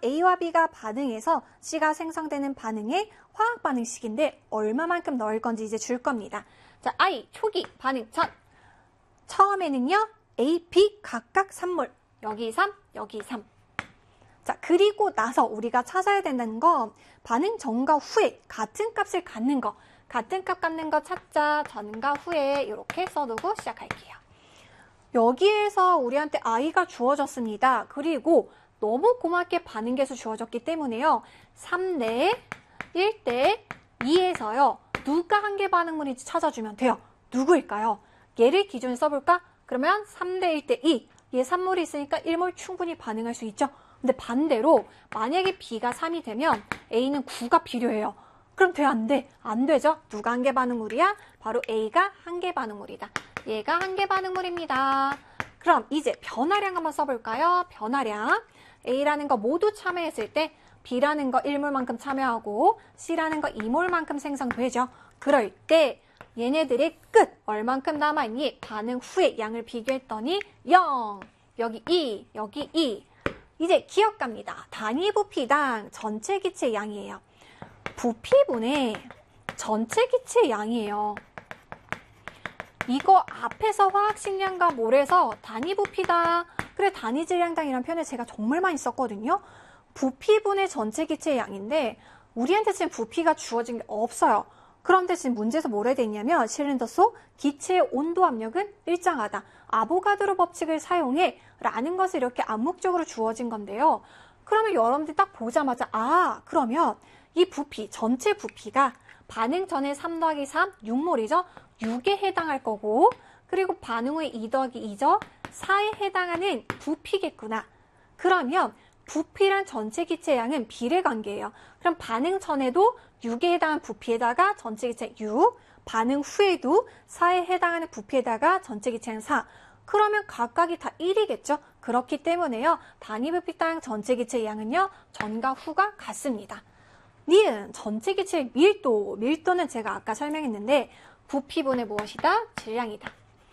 A와 B가 반응해서 C가 생성되는 반응의 화학 반응식인데 얼마만큼 넣을 건지 이제 줄 겁니다. 자, I, 초기 반응 전. 처음에는요, A, B 각각 3몰. 여기 3, 여기 3. 자, 그리고 나서 우리가 찾아야 된다는 건 반응 전과 후에 같은 값을 갖는 거. 같은 값 갖는 거 찾자. 전과 후에 이렇게 써두고 시작할게요. 여기에서 우리한테 I가 주어졌습니다. 그리고 너무 고맙게 반응 계수 주어졌기 때문에요. 3대 1대 2에서요. 누가 한계 반응물인지 찾아주면 돼요. 누구일까요? 얘를 기준으로 써볼까? 그러면 3대 1대 2. 얘 3몰이 있으니까 1몰 충분히 반응할 수 있죠. 근데 반대로 만약에 B가 3이 되면 A는 9가 필요해요. 그럼 돼? 안 돼? 안 되죠? 누가 한계 반응물이야? 바로 A가 한계 반응물이다. 얘가 한계 반응물입니다. 그럼 이제 변화량 한번 써볼까요? 변화량. A라는 거 모두 참여했을 때 B라는 거 1몰만큼 참여하고 C라는 거 2몰만큼 생성되죠. 그럴 때 얘네들의 끝 얼만큼 남아있니? 반응 후에 양을 비교했더니 0, 여기 2, 여기 2. 이제 기억갑니다. 단위 부피당 전체 기체 양이에요. 부피분의 전체 기체 양이에요. 이거 앞에서 화학식량과 몰에서 단위 부피당, 그래 단위 질량당이라는 표현을 제가 정말 많이 썼거든요. 부피분의 전체 기체의 양인데 우리한테 지금 부피가 주어진 게 없어요. 그런데 지금 문제에서 뭐래 돼 있냐면 실린더 속 기체의 온도 압력은 일정하다. 아보가드로 법칙을 사용해 라는 것을 이렇게 암묵적으로 주어진 건데요. 그러면 여러분들이 딱 보자마자 그러면 이 부피, 전체 부피가 반응 전에 3 더하기 3, 6몰이죠. 6에 해당할 거고 그리고 반응 후에 2 더하기 2죠. 4에 해당하는 부피겠구나. 그러면 부피란 전체 기체 양은 비례관계예요. 그럼 반응 전에도 6에 해당하는 부피에다가 전체 기체 6, 반응 후에도 4에 해당하는 부피에다가 전체 기체 양 4. 그러면 각각이 다 1이겠죠. 그렇기 때문에요. 단위 부피당 전체 기체 양은요. 전과 후가 같습니다. 니은 전체 기체의 밀도. 밀도는 제가 아까 설명했는데 부피분의 무엇이다? 질량이다.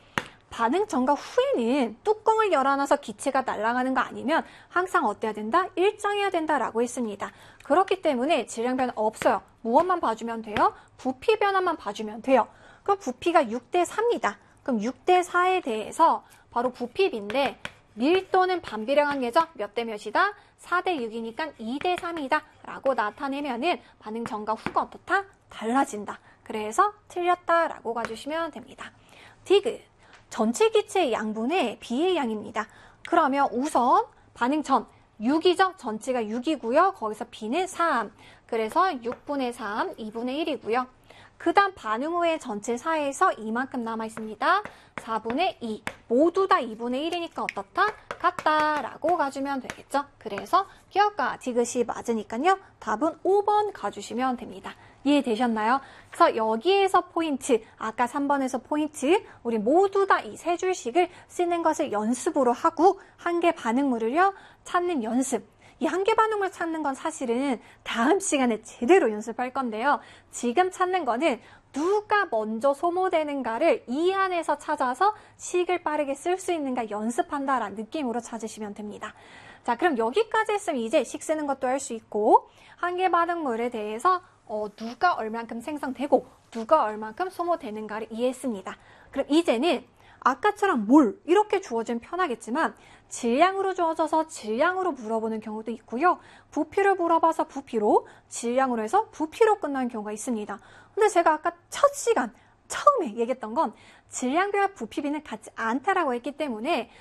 반응 전과 후에는 뚜껑을 열어놔서 기체가 날아가는 거 아니면 항상 어때야 된다? 일정해야 된다라고 했습니다. 그렇기 때문에 질량 변화 없어요. 무엇만 봐주면 돼요? 부피 변화만 봐주면 돼요. 그럼 부피가 6대 4입니다. 그럼 6대 4에 대해서 바로 부피비인데 밀도는 반비례 관계죠. 몇 대 몇이다? 4대 6이니까 2대 3이다 라고 나타내면은 반응 전과 후가 어떻다? 달라진다. 그래서 틀렸다라고 가주시면 됩니다. 디귿. 전체 기체의 양분의 B의 양입니다. 그러면 우선 반응 전 6이죠. 전체가 6이고요. 거기서 B는 3. 그래서 6분의 3, 2분의 1이고요. 그 다음 반응 후에 전체 4에서 이만큼 남아있습니다. 4분의 2. 모두 다 2분의 1이니까 어떻다? 같다라고 가주면 되겠죠. 그래서 기억과 디귿이 맞으니까요. 답은 5번 가주시면 됩니다. 이해되셨나요? 그래서 여기에서 포인트, 아까 3번에서 포인트, 우리 모두 다 이 세 줄씩을 쓰는 것을 연습으로 하고 한계 반응물을요 찾는 연습. 이 한계 반응물 찾는 건 사실은 다음 시간에 제대로 연습할 건데요. 지금 찾는 거는 누가 먼저 소모되는가를 이 안에서 찾아서 식을 빠르게 쓸 수 있는가 연습한다라는 느낌으로 찾으시면 됩니다. 자, 그럼 여기까지 했으면 이제 식 쓰는 것도 할 수 있고 한계 반응물에 대해서 누가 얼만큼 생성되고 누가 얼만큼 소모되는가를 이해했습니다. 그럼 이제는 아까처럼 몰 이렇게 주어지면 편하겠지만 질량으로 주어져서 질량으로 물어보는 경우도 있고요. 부피를 물어봐서 부피로, 질량으로 해서 부피로 끝나는 경우가 있습니다. 근데 제가 아까 첫 시간 처음에 얘기했던 건 질량비와 부피비는 같지 않다라고 했기 때문에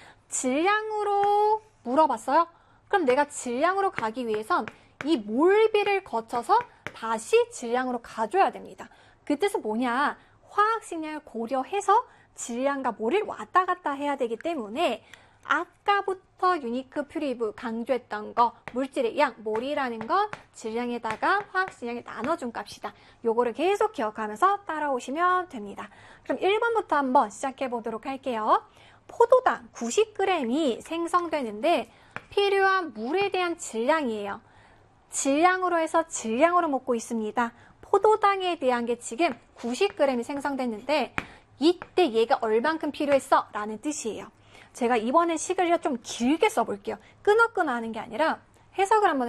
질량으로 물어봤어요. 그럼 내가 질량으로 가기 위해선 이 몰비를 거쳐서 다시 질량으로 가줘야 됩니다. 그 뜻은 뭐냐? 화학식량을 고려해서 질량과 몰을 왔다 갔다 해야 되기 때문에 아까부터 유니크 퓨리브 강조했던 거 물질의 양, 몰이라는 건 질량에다가 화학식량을 나눠준 값이다. 요거를 계속 기억하면서 따라오시면 됩니다. 그럼 1번부터 한번 시작해 보도록 할게요. 포도당 90g이 생성되는데 필요한 물에 대한 질량이에요. 질량으로 해서 질량으로 먹고 있습니다. 포도당에 대한 게 지금 90g이 생성됐는데 이때 얘가 얼만큼 필요했어? 라는 뜻이에요. 제가 이번에 식을 좀 길게 써볼게요. 끊어끊어 하는 게 아니라 해석을 한번